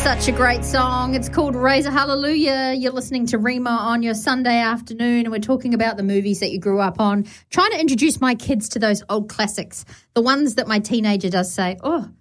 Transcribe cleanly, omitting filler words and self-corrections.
Such a great song. It's called Raise a Hallelujah. You're listening to Rima on your Sunday afternoon, and we're talking about the movies that you grew up on, trying to introduce my kids to those old classics, the ones that my teenager does say, oh,